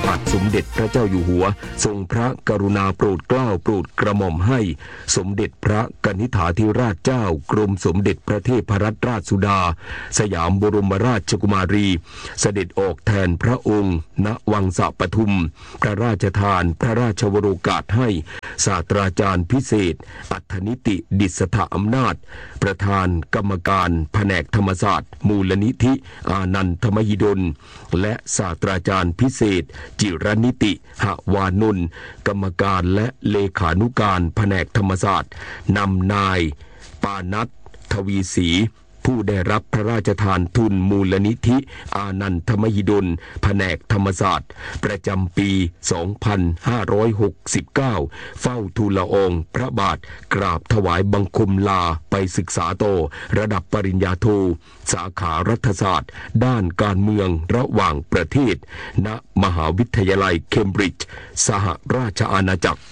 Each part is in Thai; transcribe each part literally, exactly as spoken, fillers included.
บาทสมเด็จพระเจ้าอยู่หัวทรงพระกรุณาโปรดเกล้าโปรดกระหม่อมให้สมเด็จพระกนิษฐาธิราชเจ้ากรมสมเด็จพระเทพรัตนราชสุดาสยามบรมราชกุมารีเสด็จออกแทนพระองค์ณวังสะปทุมพระราชทานพระราชวโรกาสให้ศาสตราจารย์พิเศษอัธนิติดิษฐอำนาจประธานกรรมการแผนกธรรมศาสตร์มูลนิธิอานันทมหิดลและศาสตราจารย์พิเศษจิรนิติหวานนท์กรรมการและเลขานุการแผนกธรรมศาสตร์นำนายปานัททวีศรีผู้ได้รับพระราชทานทุนมูลนิธิอานันทมหิดลแผนกธรรมศาสตร์ประจำปี สองพันห้าร้อยหกสิบเก้า เฝ้าทูลละอองพระบาทกราบถวายบังคมลาไปศึกษาต่อระดับปริญญาโทสาขารัฐศาสตร์ด้านการเมืองระหว่างประเทศณมหาวิทยาลัยเคมบริดจ์สหราชอาณาจักร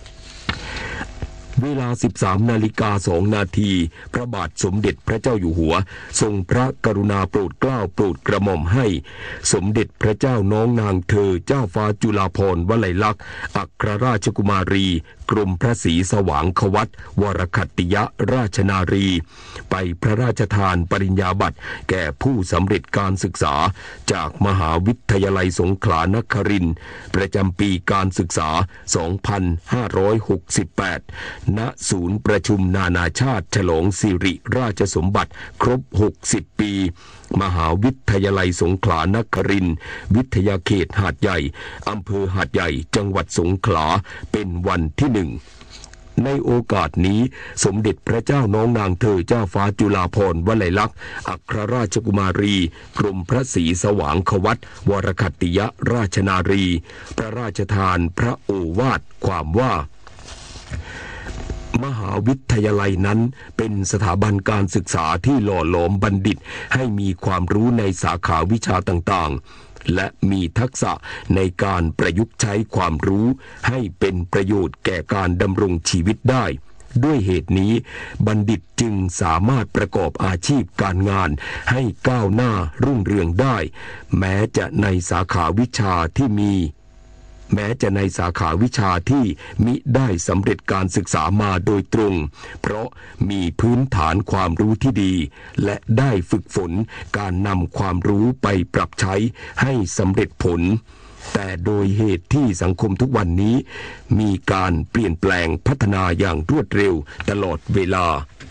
เวลา สิบสามนาฬิกาสองนาทีพระบาทสมเด็จพระเจ้าอยู่หัวทรงพระกรุณาโปรดเกล้าโปรดกระหม่อมให้สมเด็จพระเจ้าน้องนางเธอเจ้าฟ้าจุฬาภรณ์วลัยลักษณ์อัครราชกุมารีกรมพระศรีสว่างควัตวรคัตติยราชนารีไปพระราชทานปริญญาบัตรแก่ผู้สำเร็จการศึกษาจากมหาวิทยาลัยสงขลานครินทร์ประจำปีการศึกษา สองพันห้าร้อยหกสิบแปด ณ ศูนย์ประชุมนานาชาติฉลองสิริราชสมบัติครบ หกสิบ ปีมหาวิทยาลัยสงขลานครินทร์วิทยาเขตหาดใหญ่อำเภอหาดใหญ่จังหวัดสงขลาเป็นวันที่หนึ่งในโอกาสนี้สมเด็จพระเจ้าน้องนางเธอเจ้าฟ้าจุฬาภรณ์วลัยลักษณ์อัครราชกุมารีกรมพระศรีสว่างควัตวรคัตติยราชนารีพระราชทานพระโอวาทความว่ามหาวิทยาลัยนั้นเป็นสถาบันการศึกษาที่หล่อหลอมบัณฑิตให้มีความรู้ในสาขาวิชาต่างๆและมีทักษะในการประยุกต์ใช้ความรู้ให้เป็นประโยชน์แก่การดำรงชีวิตได้ด้วยเหตุนี้บัณฑิตจึงสามารถประกอบอาชีพการงานให้ก้าวหน้ารุ่งเรืองได้แม้จะในสาขาวิชาที่มีแม้จะในสาขาวิชาที่มิได้สำเร็จการศึกษามาโดยตรงเพราะมีพื้นฐานความรู้ที่ดีและได้ฝึกฝนการนำความรู้ไปปรับใช้ให้สำเร็จผลแต่โดยเหตุที่สังคมทุกวันนี้มีการเปลี่ยนแปลงพัฒนาอย่างรวดเร็วตลอดเวลา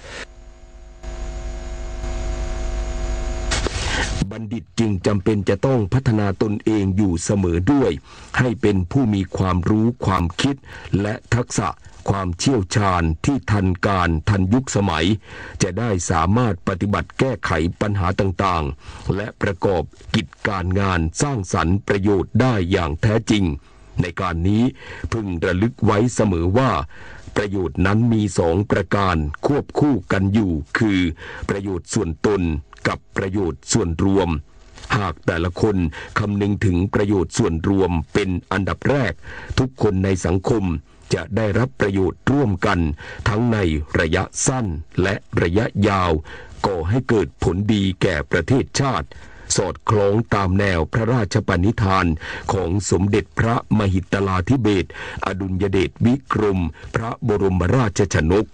บัณฑิตจึงจำเป็นจะต้องพัฒนาตนเองอยู่เสมอด้วยให้เป็นผู้มีความรู้ความคิดและทักษะความเชี่ยวชาญที่ทันการทันยุคสมัยจะได้สามารถปฏิบัติแก้ไขปัญหาต่างๆและประกอบกิจการงานสร้างสรรค์ประโยชน์ได้อย่างแท้จริงในการนี้พึงระลึกไว้เสมอว่าประโยชน์นั้นมีสองประการควบคู่กันอยู่คือประโยชน์ส่วนตนกับประโยชน์ส่วนรวมหากแต่ละคนคำนึงถึงประโยชน์ส่วนรวมเป็นอันดับแรกทุกคนในสังคมจะได้รับประโยชน์ร่วมกันทั้งในระยะสั้นและระยะยาวก่อให้เกิดผลดีแก่ประเทศชาติสอดคล้องตามแนวพระราชปณิธานของสมเด็จพระมหิดลาธิเบศรอดุลยเดชวิกรมพระบรมราชชนก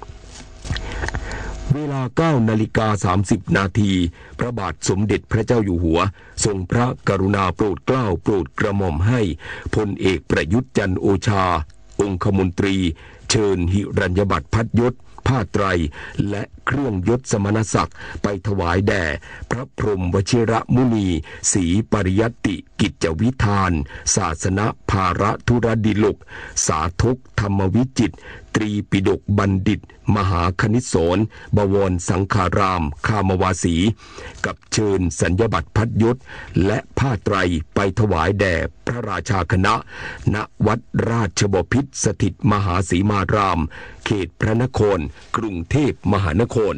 เวลา เก้านาฬิกาสามสิบนาทีพระบาทสมเด็จพระเจ้าอยู่หัวทรงพระกรุณาโปรดเกล้าโปรดกระหม่อมให้พลเอกประยุทธ์จันทร์โอชาองคมนตรีเชิญหิรัญญบัตรพัดยศผ้าไตรและเครื่องยศสมณศักดิ์ไปถวายแด่พระพรหมวชิรมุนีศรีปริยัติกิจวิธานศาสนภาระธุรดิลกสาธกธรรมวิจิตรตรีปิฎกบัณฑิตมหาคณิตศรบวรสังฆารามคามวาสีกับเชิญสัญญบัตรพัดยศและผ้าไตรไปถวายแด่พระราชาคณะณวัดราชบพิตรสถิตมหาสีมารามเขตพระนครกรุงเทพมหานคร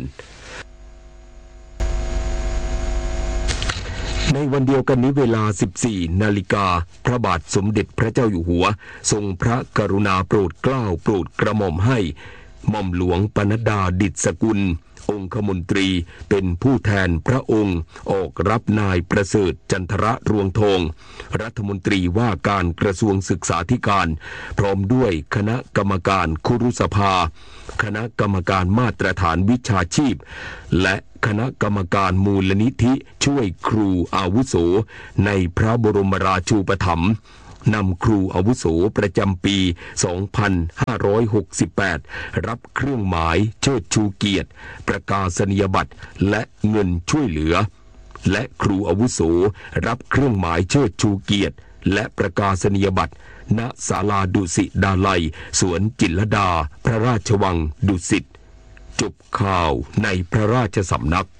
ในวันเดียวกันนี้เวลา สิบสี่นาฬิกาพระบาทสมเด็จพระเจ้าอยู่หัวทรงพระกรุณาโปรดเกล้าโปรดกระหม่อมให้หม่อมหลวงปนัดดาดิษฐกุลองคมนตรีเป็นผู้แทนพระองค์ออกรับนายประเสริฐจันทระรวงทองรัฐมนตรีว่าการกระทรวงศึกษาธิการพร้อมด้วยคณะกรรมการครุสภาคณะกรรมการมาตรฐานวิชาชีพและคณะกรรมการมูลนิธิช่วยครูอาวุโสในพระบรมราชูปถัมภ์นำครูอาวุโสประจำปี สองพันห้าร้อยหกสิบแปด รับเครื่องหมายเชิดชูเกียรติประกาศนียบัตรและเงินช่วยเหลือและครูอาวุโสรับเครื่องหมายเชิดชูเกียรติและประกาศนียบัตรณศาลาดุสิตดาลัยสวนจิตรลดาพระราชวังดุสิตจบข่าวในพระราชสำนัก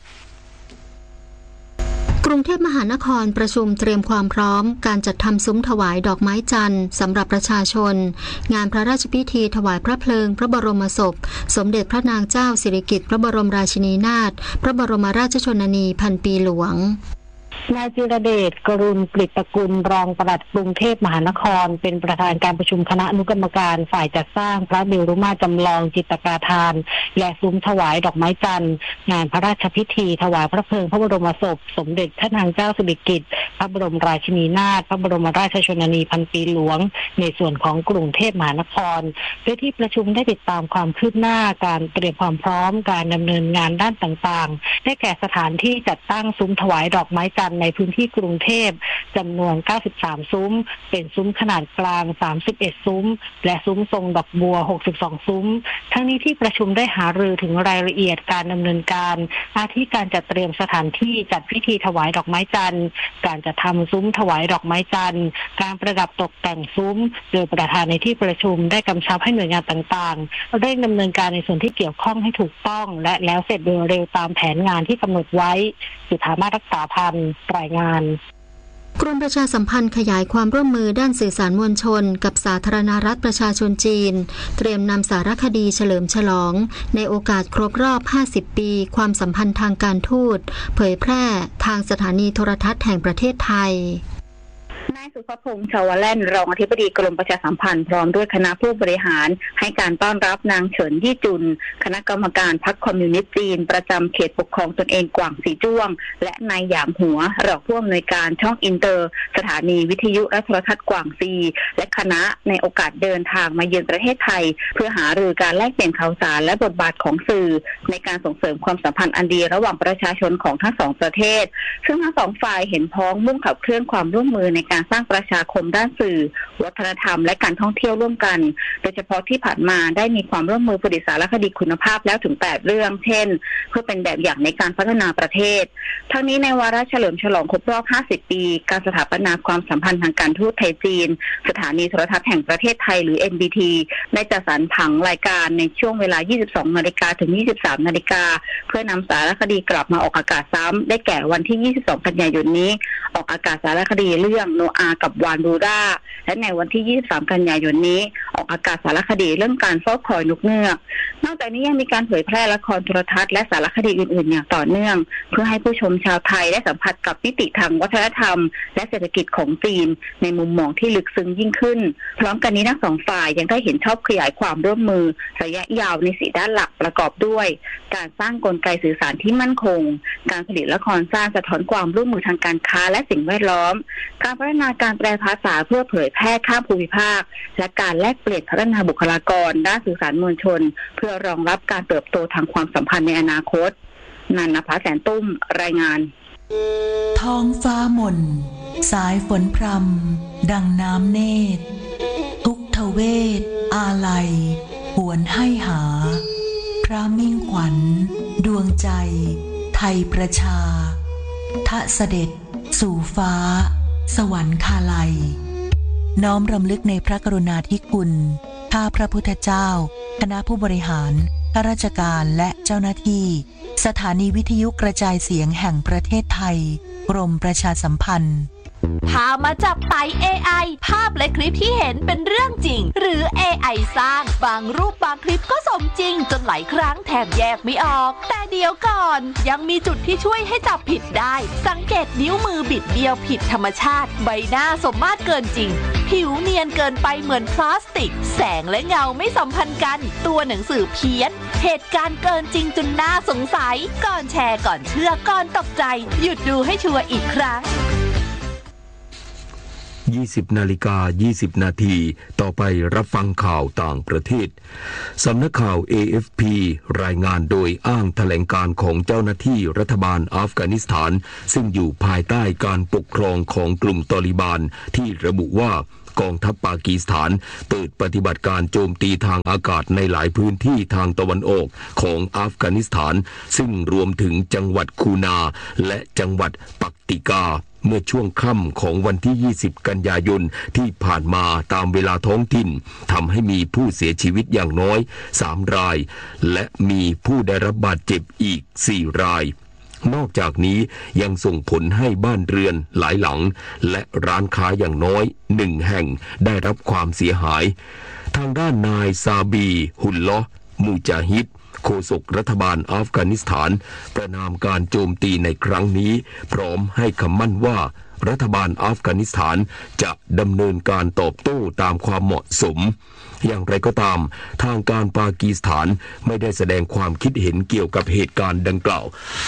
กรุงเทพมหานครประชุมเตรียมความพร้อมการจัดทำซุ้มถวายดอกไม้จันทร์สำหรับประชาชนงานพระราชพิธีถวายพระเพลิงพระบรมศพสมเด็จพระนางเจ้าสิริกิติ์พระบรมราชินีนาถพระบรมราชชนนีพันปีหลวงนายจิรเดช กรุณกฤตกุลรองปลัดกรุงเทพมหานครเป็นประธานการประชุมคณะอนุกรรมการฝ่ายจัดสร้างพระเมรุมาตรจำลองจิตรกาทานและซุ้มถวายดอกไม้จันทร์งานพระราชพิธีถวายพระเพลิงพระบรมศพสมเด็จพระนางเจ้าสิริกิติ์พระบรมราชินีนาถพระบรมราชชนนีพันปีหลวงในส่วนของกรุงเทพมหานครโดยที่ประชุมได้ติดตามความคืบหน้าการเตรียมความพร้อมการดำเนินงานด้านต่างๆได้แก่สถานที่จัดตั้งซุ้มถวายดอกไม้จันทร์ในพื้นที่กรุงเทพจำนวนเก้าสิบสามซุ้มเป็นซุ้มขนาดกลางสามสิบเอ็ดซุ้มและซุ้มทรงดอกบัวหกสิบสองซุ้มทั้งนี้ที่ประชุมได้หารือถึงรายละเอียดการดำเนินการอาทิการจัดเตรียมสถานที่จัดพิธีถวายดอกไม้จันทร์การจัดทำซุ้มถวายดอกไม้จันทร์การประดับตกแต่งซุ้มโดยประธานในที่ประชุมได้กำชับให้หน่วยงานต่างๆเร่งดำเนินการในส่วนที่เกี่ยวข้องให้ถูกต้องและแล้วเสร็จโดยเร็วตามแผนงานที่กำหนดไว้จุฑามาสรักษาพันธ์รายงานกรมประชาสัมพันธ์ขยายความร่วมมือด้านสื่อสารมวลชนกับสาธารณรัฐประชาชนจีนเตรียมนำสารคดีเฉลิมฉลองในโอกาสครบรอบห้าสิบปีความสัมพันธ์ทางการทูตเผยแพร่ทางสถานีโทรทัศน์แห่งประเทศไทยนายสุภพงษ์ชาวแล่นรองอธิบดีกรมประชาสัมพันธ์พร้อมด้วยคณะผู้บริหารให้การต้อนรับนางเฉินยี่จุนคณะกรรมการพรรคคอมมิวนิสต์จีนประจำเขตปกครองตนเองกวางสีจ้วงและนายหยามหัวรองผู้อำนวยการช่องอินเตอร์สถานีวิทยุและโทรทัศน์กวางซีและคณะในโอกาสเดินทางมาเยือนประเทศไทยเพื่อหารือการแลกเปลี่ยนข่าวสารและบทบาทของสื่อในการส่งเสริมความสัมพันธ์อันดีระหว่างประชาชนของทั้งสองประเทศซึ่งทั้งสองฝ่ายเห็นพ้องมุ่งขับเคลื่อนความร่วมมือในการสร้างประชาคมด้านสื่อวัฒนธรรมและการท่องเที่ยวร่วมกันโดยเฉพาะที่ผ่านมาได้มีความร่วมมือผลิตสารคดีคุณภาพแล้วถึงแปดเรื่องเช่นเพื่อเป็นแบบอย่างในการพัฒนาประเทศทั้งนี้ในวาระเฉลิมฉลองครบรอบห้าสิบปีการสถาปนาความสัมพันธ์ทางการทูตไทยจีนสถานีโทรทัศน์แห่งประเทศไทยหรือ เอ็น บี ที ได้จัดสรรผังรายการในช่วงเวลา ยี่สิบสองนาฬิกา ถึง ยี่สิบสามนาฬิกาเพื่อนำสารคดีกลับมาออกอากาศซ้ำได้แก่วันที่ยี่สิบสองกันยายนนี้ออกอากาศสารคดีเรื่องโนอากับวานบูราและในวันที่ยี่สิบสามกันยายนนี้ออกอากาศสารคดีเรื่องการเฝ้าคอยนกเงือกนอกจากนี้ยังมีการเผยแพร่ละครโทรทัศน์และสารคดีอื่นๆอย่างต่อเนื่องเพื่อให้ผู้ชมชาวไทยได้สัมผัสกับมิติทางวัฒนธรรมและเศรษฐกิจของจีนในมุมมองที่ลึกซึ้งยิ่งขึ้นพร้อมกันนี้ทั้งสองฝ่ายยังได้เห็นชอบขยายความร่วมมือระยะยาวในสี่ด้านหลักประกอบด้วยการสร้างกลไกสื่อสารที่มั่นคงการผลิตละครสร้างสะท้อนความร่วมมือทางการค้าและสิ่งแวดล้อมการพัฒนาการแปลภาษาเพื่อเผยแพร่ข้ามภูมิภาคและการแลกเปลี่ยนพัฒนาบุคลากรด้านสื่อสารมวลชนเพื่อรองรับการเติบโตทางความสัมพันธ์ในอนาคตนันนภาแสนตุ้มรายงานท้องฟ้ามนสายฝนพรำดังน้ำเนตรทุกทเวทอาลัยหวนให้หาพระมิ่งขวัญดวงใจไทยประชาทะเสด็จสู่ฟ้าสวรรคาลัยน้อมรำลึกในพระกรุณาธิคุณข้าพระพุทธเจ้าคณะผู้บริหารข้าราชการและเจ้าหน้าที่สถานีวิทยุกระจายเสียงแห่งประเทศไทยกรมประชาสัมพันธ์พามาจับไต่ เอ ไอ ภาพและคลิปที่เห็นเป็นเรื่องจริงหรือ เอ ไอ สร้างบางรูปบางคลิปก็สมจริงจนหลายครั้งแทบแยกไม่ออกแต่เดี๋ยวก่อนยังมีจุดที่ช่วยให้จับผิดได้สังเกตนิ้วมือบิดเบี้ยวผิดธรรมชาติใบหน้าสมมาตรเกินจริงผิวเนียนเกินไปเหมือนพลาสติกแสงและเงาไม่สัมพันธ์กันตัวหนังสือเพี้ยนเหตุการณ์เกินจริงจนน่าสงสัยก่อนแชร์ก่อนเชื่อก่อนตกใจหยุดดูให้ชัวร์อีกครั้งยี่สิบนาฬิกายี่สิบนาทีต่อไปรับฟังข่าวต่างประเทศสำนักข่าว เอ เอฟ พี รายงานโดยอ้างแถลงการของเจ้าหน้าที่รัฐบาลอัฟกานิสถานซึ่งอยู่ภายใต้การปกครองของกลุ่มตอลิบานที่ระบุว่ากองทัพปากีสถานเปิดปฏิบัติการโจมตีทางอากาศในหลายพื้นที่ทางตะวันออกของอัฟกานิสถานซึ่งรวมถึงจังหวัดคูนาและจังหวัดปักติกาเมื่อช่วงค่ำของวันที่ยี่สิบกันยายนที่ผ่านมาตามเวลาท้องถิ่นทำให้มีผู้เสียชีวิตอย่างน้อยสามรายและมีผู้ได้รับบาดเจ็บอีกสี่รายนอกจากนี้ยังส่งผลให้บ้านเรือนหลายหลังและร้านค้าอย่างน้อยหนึ่งแห่งได้รับความเสียหายทางด้านนายซาบีฮุลลอห์มูจาฮิดโฆษกรัฐบาลอัฟกานิสถานประณามการโจมตีในครั้งนี้พร้อมให้คำมั่นว่ารัฐบาลอัฟกานิสถานจะดำเนินการตอบโต้ตามความเหมาะสมอย่างไรก็ตามทางการปากีสถานไม่ได้แสดงความคิดเห็นเกี่ยวกับเหตุการณ์ดังกล่าว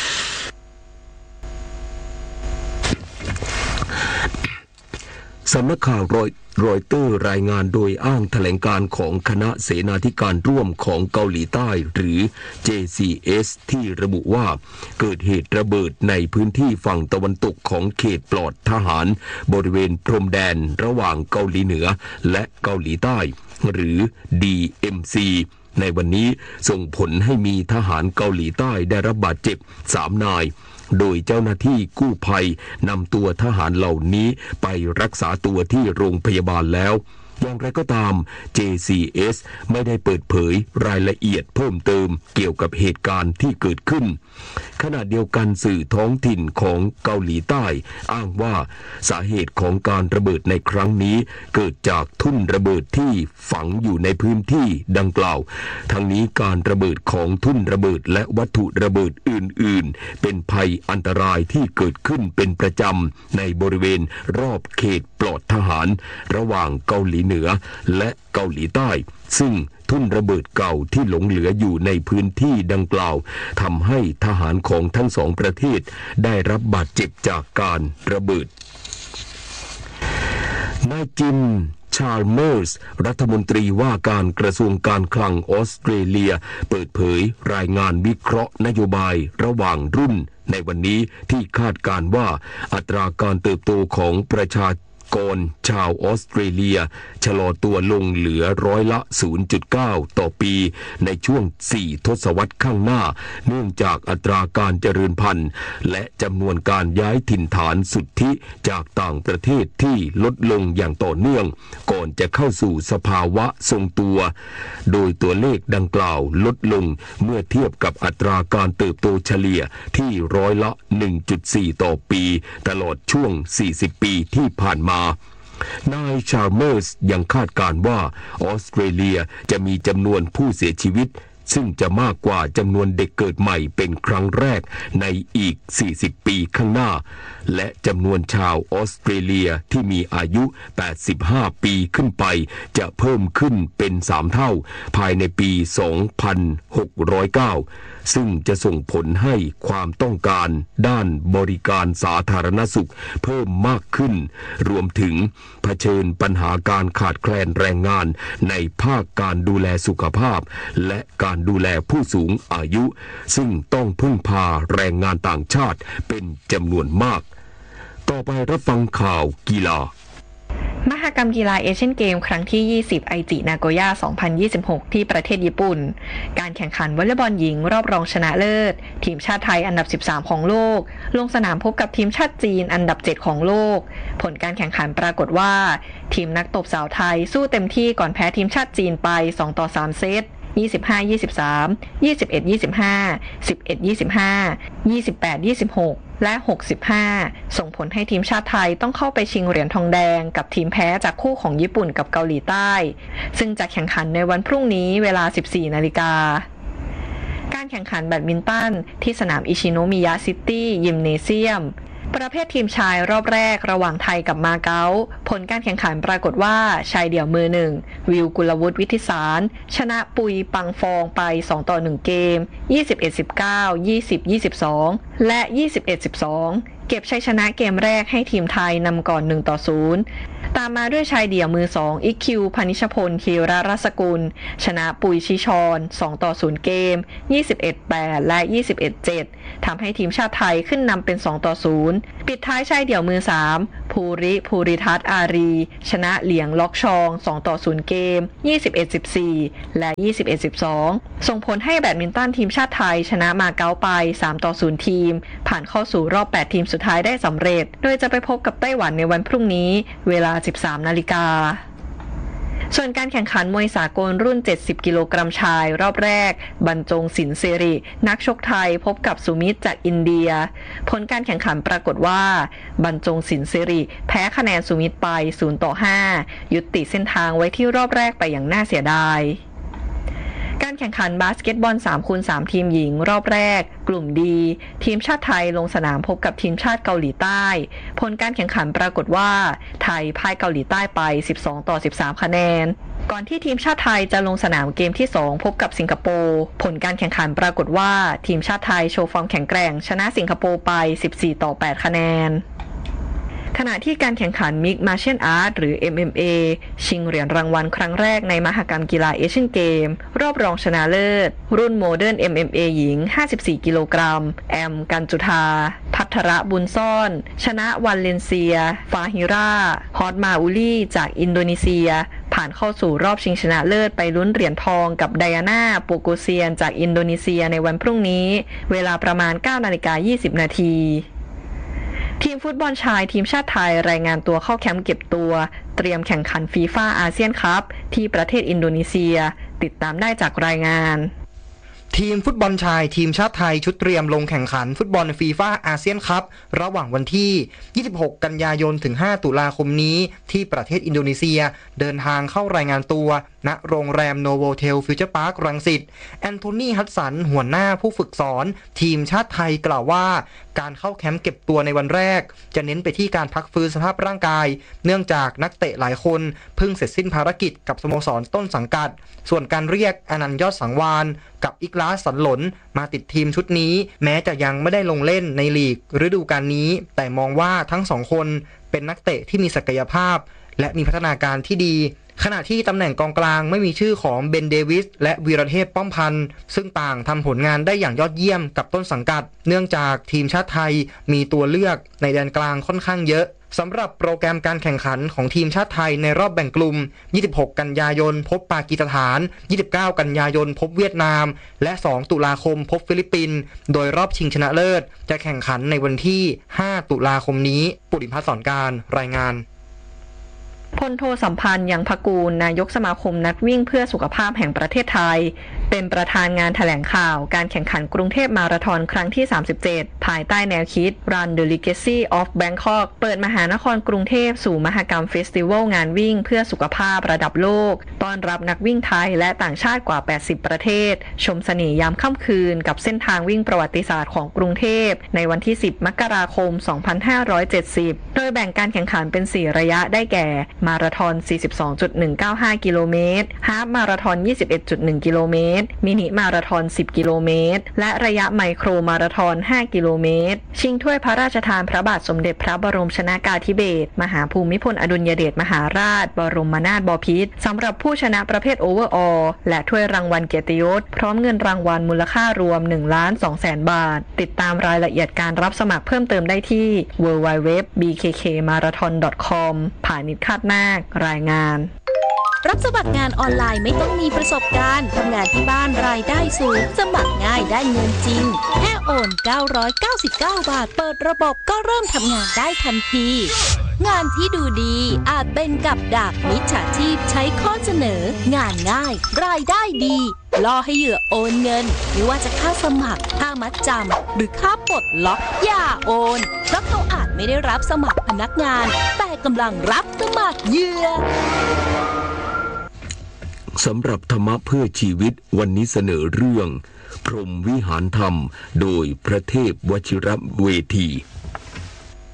สำนักข่าวรอยรอยเตอร์รายงานโดยอ้างแถลงการของคณะเสนาธิการร่วมของเกาหลีใต้หรือ เจ ซี เอส ที่ระบุว่าเกิดเหตุระเบิดในพื้นที่ฝั่งตะวันตกของเขตปลอดทหารบริเวณพรมแดนระหว่างเกาหลีเหนือและเกาหลีใต้หรือ ดี เอ็ม ซี ในวันนี้ส่งผลให้มีทหารเกาหลีใต้ได้รับบาดเจ็บสามนายโดยเจ้าหน้าที่กู้ภัยนำตัวทหารเหล่านี้ไปรักษาตัวที่โรงพยาบาลแล้วอย่างไรก็ตาม เจ ซี เอส ไม่ได้เปิดเผยรายละเอียดเพิ่มเติมเกี่ยวกับเหตุการณ์ที่เกิดขึ้นขณะเดียวกันสื่อท้องถิ่นของเกาหลีใต้อ้างว่าสาเหตุของการระเบิดในครั้งนี้เกิดจากทุ่นระเบิดที่ฝังอยู่ในพื้นที่ดังกล่าวทั้งนี้การระเบิดของทุ่นระเบิดและวัตถุระเบิดอื่นๆเป็นภัยอันตรายที่เกิดขึ้นเป็นประจำในบริเวณรอบเขตปลอดทหารระหว่างเกาหลีเหนือและเกาหลีใต้ซึ่งทุ่นระเบิดเก่าที่หลงเหลืออยู่ในพื้นที่ดังกล่าวทำให้ทหารของทั้งสองประเทศได้รับบาดเจ็บจากการระเบิดนายจิมชาร์เมอร์สรัฐมนตรีว่าการกระทรวงการคลังออสเตรเลียเปิดเผยรายงานวิเคราะห์นโยบายระหว่างรุ่นในวันนี้ที่คาดการณ์ว่าอัตราการเติบโตของประชากรชาวออสเตรเลียชะลอตัวลงเหลือร้อยละ ศูนย์จุดเก้า ต่อปีในช่วงสี่ทศวรรษข้างหน้าเนื่องจากอัตราการเจริญพันธุ์และจำนวนการย้ายถิ่นฐานสุทธิจากต่างประเทศที่ลดลงอย่างต่อเนื่องก่อนจะเข้าสู่สภาวะทรงตัวโดยตัวเลขดังกล่าวลดลงเมื่อเทียบกับอัตราการเติบโตเฉลี่ยที่ร้อยละ หนึ่งจุดสี่ ต่อปีตลอดช่วงสี่สิบปีที่ผ่านมานายชาร์เมอร์สยังคาดการณ์ว่าออสเตรเลียจะมีจำนวนผู้เสียชีวิตซึ่งจะมากกว่าจำนวนเด็กเกิดใหม่เป็นครั้งแรกในอีกสี่สิบปีข้างหน้าและจำนวนชาวออสเตรเลียที่มีอายุแปดสิบห้าปีขึ้นไปจะเพิ่มขึ้นเป็นสามเท่าภายในปีสองพันหกร้อยเก้าซึ่งจะส่งผลให้ความต้องการด้านบริการสาธารณสุขเพิ่มมากขึ้นรวมถึงเผชิญปัญหาการขาดแคลนแรงงานในภาคการดูแลสุขภาพและการดูแลผู้สูงอายุซึ่งต้องพึ่งพาแรงงานต่างชาติเป็นจำนวนมากต่อไปรับฟังข่าวกีฬามหกรรมกีฬาเอเชียนเกมครั้งที่ยี่สิบไอจินาโกย่าสองพันยี่สิบหกที่ประเทศญี่ปุ่นการแข่งขันวอลเลย์บอลหญิงรอบรองชนะเลิศทีมชาติไทยอันดับสิบสามของโลกลงสนามพบกับทีมชาติจีนอันดับเจ็ดของโลกผลการแข่งขันปรากฏว่าทีมนักตบสาวไทยสู้เต็มที่ก่อนแพ้ทีมชาติจีนไปสองต่อสามเซตยี่สิบห้า ยี่สิบสาม ยี่สิบเอ็ด ยี่สิบห้า สิบเอ็ด ยี่สิบห้า ยี่สิบแปด ยี่สิบหกและหกสิบห้าส่งผลให้ทีมชาติไทยต้องเข้าไปชิงเหรียญทองแดงกับทีมแพ้จากคู่ของญี่ปุ่นกับเกาหลีใต้ซึ่งจะแข่งขันในวันพรุ่งนี้เวลา สิบสี่นาฬิกาการแข่งขันแบดมินตันที่สนามอิชิโนมิยะซิตี้ยิมเนเซียมประเภททีมชายรอบแรกระหว่างไทยกับมาเก๊าผลการแข่งขันปรากฏว่าชายเดี่ยวมือหนึ่งวิวกุลวุฒิวิทิสารชนะปุยปังฟองไปสองต่อหนึ่งเกม ยี่สิบเอ็ด สิบเก้า ยี่สิบ ยี่สิบสอง และ ยี่สิบเอ็ด สิบสอง เก็บชัยชนะเกมแรกให้ทีมไทยนำก่อนหนึ่งต่อศูนย์ตามมาด้วยชายเดี่ยวมือสองอิคิวพนิชพลธีรรัศกุลชนะปุยชิชรสองต่อศูนย์เกม ยี่สิบเอ็ด แปด และ ยี่สิบเอ็ด เจ็ด ทำให้ทีมชาติไทยขึ้นนำเป็นสองต่อศูนย์ปิดท้ายชายเดี่ยวมือสามภูริภูริทัศน์อารีชนะเหลียงล็อกชองสองต่อศูนย์เกม ยี่สิบเอ็ด สิบสี่ และ ยี่สิบเอ็ด สิบสอง ส่งผลให้แบดมินตันทีมชาติไทยชนะมาเก๊าไปสามต่อศูนย์ทีมผ่านเข้าสู่รอบแปดทีมสุดท้ายได้สำเร็จโดยจะไปพบกับไต้หวันในวันพรุ่งนี้เวลา สิบสามนาฬิกาส่วนการแข่งขันมวยสากลรุ่นเจ็ดสิบกิโลกรัมชายรอบแรกบรรจงศิลป์สิรินักชกไทยพบกับสุมิตรจากอินเดียผลการแข่งขันปรากฏว่าบรรจงศิลป์สิริแพ้คะแนนสุมิตรไปศูนย์ต่อห้ายุติเส้นทางไว้ที่รอบแรกไปอย่างน่าเสียดายการแข่งขันบาสเกตบอล สามคูณสาม ทีมหญิงรอบแรกกลุ่มดีทีมชาติไทยลงสนามพบกับทีมชาติเกาหลีใต้ผลการแข่งขันปรากฏว่าไทยพ่ายเกาหลีใต้ไปสิบสองต่อสิบสามคะแนนก่อนที่ทีมชาติไทยจะลงสนามเกมที่สองพบกับสิงคโปร์ผลการแข่งขันปรากฏว่าทีมชาติไทยโชว์ฟอร์มแข็งแกร่งชนะสิงคโปร์ไปสิบสี่ต่อแปดคะแนนขณะที่การแข่งขัน Mixed Martial Arts หรือ เอ็ม เอ็ม เอ ชิงเหรียญรางวัลครั้งแรกในมหกรรมกีฬาเอเชียนเกมรอบรองชนะเลิศรุ่นโมเดิร์น เอ็ม เอ็ม เอ หญิงห้าสิบสี่กิโลกรัมแอมกันจุธาภัทรบุญซ่อนชนะวันเลนเซียฟาฮิราฮอตมาอุลีจากอินโดนีเซียผ่านเข้าสู่รอบชิงชนะเลิศไปลุ้นเหรียญทองกับไดอาน่าโปโกเซียนจากอินโดนีเซียในวันพรุ่งนี้เวลาประมาณ เก้านาฬิกายี่สิบนาทีทีมฟุตบอลชายทีมชาติไทยรายงานตัวเข้าแคมป์เก็บตัวเตรียมแข่งขันฟีฟ่าอาเซียนคัพที่ประเทศอินโดนีเซียติดตามได้จากรายงานทีมฟุตบอลชายทีมชาติไทยชุดเตรียมลงแข่งขันฟุตบอลฟีฟ่าอาเซียนคัพระหว่างวันที่ยี่สิบหกกันยายนถึงห้าตุลาคมนี้ที่ประเทศอินโดนีเซียเดินทางเข้ารายงานตัวณโรงแรมโนโวเทลฟิวเจอร์พาร์ครังสิตแอนโทนีฮัดสันหัวหน้าผู้ฝึกสอนทีมชาติไทยกล่าวว่าการเข้าแคมป์เก็บตัวในวันแรกจะเน้นไปที่การพักฟื้นสภาพร่างกายเนื่องจากนักเตะหลายคนเพิ่งเสร็จสิ้นภารกิจกับสโมสรต้นสังกัดส่วนการเรียกอนันต์ยอดสังวานกับอิกลาสสันหลนมาติดทีมชุดนี้แม้จะยังไม่ได้ลงเล่นในลีกฤดูกาลนี้แต่มองว่าทั้งสองคนเป็นนักเตะที่มีศักยภาพและมีพัฒนาการที่ดีขณะที่ตำแหน่งกองกลางไม่มีชื่อของเบนเดวิสและวีรเทพป้อมพันธ์ซึ่งต่างทำผลงานได้อย่างยอดเยี่ยมกับต้นสังกัดเนื่องจากทีมชาติไทยมีตัวเลือกในแดนกลางค่อนข้างเยอะสำหรับโปรแกรมการแข่งขันของทีมชาติไทยในรอบแบ่งกลุ่มยี่สิบหกกันยายนพบปากีสถานยี่สิบเก้ากันยายนพบเวียดนามและสองตุลาคมพบฟิลิปปินส์โดยรอบชิงชนะเลิศจะแข่งขันในวันที่ห้าตุลาคมนี้ปุริพัฒน์สอนการรายงานพลโทสัมพันธ์ยังพกูลนายกสมาคมนักวิ่งเพื่อสุขภาพแห่งประเทศไทยเป็นประธานงานแถลงข่าวการแข่งขันกรุงเทพมาราธอนครั้งที่สามสิบเจ็ดภายใต้แนวคิด Run the Legacy of Bangkok เปิดมหานครกรุงเทพสู่มหกรรมเฟสติวัลงานวิ่งเพื่อสุขภาพระดับโลกต้อนรับนักวิ่งไทยและต่างชาติกว่าแปดสิบประเทศชมเสน่ห์ยามค่ำคืนกับเส้นทางวิ่งประวัติศาสตร์ของกรุงเทพในวันที่สิบมกราคมสองพันห้าร้อยเจ็ดสิบโดยแบ่งการแข่งขันเป็นสี่ระยะได้แก่มาราธอน สี่สิบสองจุดหนึ่งเก้าห้า กิโลเมตรฮาล์ฟมาราธอน ยี่สิบเอ็ดจุดหนึ่ง กิโลเมตรมินิมาราธอนสิบกิโลเมตรและระยะไมโครมาราธอนห้ากิโลเมตรชิงถ้วยพระราชทานพระบาทสมเด็จพระบรมชนกาธิเบศรมหาภูมิพลอดุลยเดชมหาราชบรมนาถบพิตรสำหรับผู้ชนะประเภทโอเวอร์ออลและถ้วยรางวัลเกียรติยศพร้อมเงินรางวัลมูลค่ารวม หนึ่งล้านสองแสน บาทติดตามรายละเอียดการรับสมัครเพิ่มเติมได้ที่ ดับเบิลยู ดับเบิลยู ดับเบิลยู ดอท บี เค เค มาราธอน ดอท คอม ผ่านิช คาดนาครายงานรับสมัครงานออนไลน์ไม่ต้องมีประสบการณ์ทำงานที่บ้านรายได้สูงสมัครง่ายได้เงินจริงแค่โอนเก้าร้อยเก้าสิบเก้าบาทเปิดระบบก็เริ่มทำงานได้ทันทีงานที่ดูดีอาจเป็นกับดักมิจฉาชีพใช้ข้อเสนองานง่ายรายได้ดีล่อให้เหยื่อโอนเงินไม่ว่าจะค่าสมัครค่ามัดจำหรือค่าปลดล็อกอย่าโอนเพราะเขาอาจไม่ได้รับสมัครพนักงานแต่กำลังรับสมัครเหยื่อสำหรับธรรมะเพื่อชีวิตวันนี้เสนอเรื่องพรหมวิหารธรรมโดยพระเทพวชิรเวที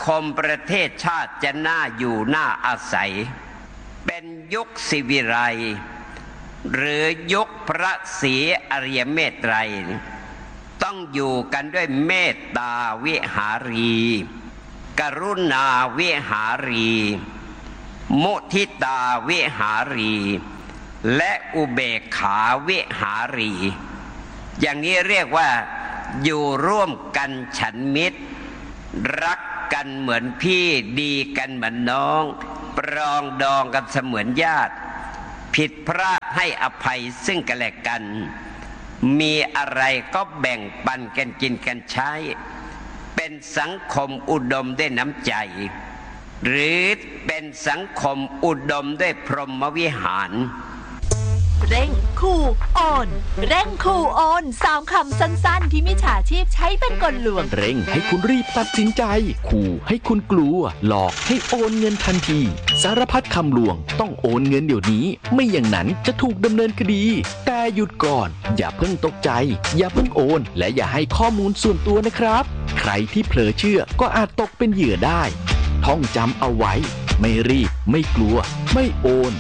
คมประเทศชาติจะน่าอยู่น่าอาศัยเป็นยุคศิวิไลย์หรือยุคพระศรีอริยเมตไตรต้องอยู่กันด้วยเมตตาวิหารีกรุณาวิหารีมุทิตาวิหารีและอุเบกขาวิหารีอย่างนี้เรียกว่าอยู่ร่วมกันฉันมิตรรักกันเหมือนพี่ดีกันเหมือนน้องปรองดองกันเสมือนญาติผิดพลาดให้อภัยซึ่งกันและกันมีอะไรก็แบ่งปันกันกินกันใช้เป็นสังคมอุดมด้วยน้ำใจหรือเป็นสังคมอุดมด้วยพรหมวิหารเร่งขู่โอนเร่งขู่โอนสามคำสั้นๆที่มิจฉาชีพใช้เป็นกลลวงเร่งให้คุณรีบตัดสินใจขู่ให้คุณกลัวหลอกให้โอนเงินทันทีสารพัดคำลวงต้องโอนเงินเดี๋ยวนี้ไม่อย่างนั้นจะถูกดำเนินคดีแต่หยุดก่อนอย่าเพิ่งตกใจอย่าเพิ่งโอนและอย่าให้ข้อมูลส่วนตัวนะครับใครที่เผลอเชื่อก็อาจตกเป็นเหยื่อได้ท่องจำเอาไว้ไม่รีบไม่กลัวไม่โอน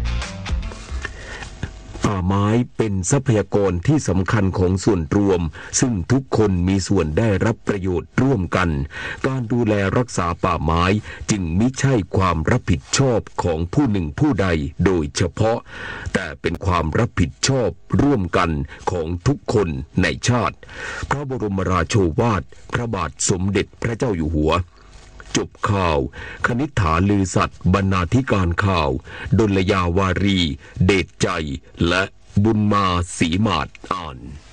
ป่าไม้เป็นทรัพยากรที่สำคัญของส่วนรวมซึ่งทุกคนมีส่วนได้รับประโยชน์ร่วมกันการดูแลรักษาป่าไม้จึงมิใช่ความรับผิดชอบของผู้หนึ่งผู้ใดโดยเฉพาะแต่เป็นความรับผิดชอบร่วมกันของทุกคนในชาติพระบรมราโชวาทพระบาทสมเด็จพระเจ้าอยู่หัวจบข่าวคณิษฐาลือสัตย์บรรณาธิการข่าวดลยาวารีเดชใจและบุญมาศรีมาศอ่าน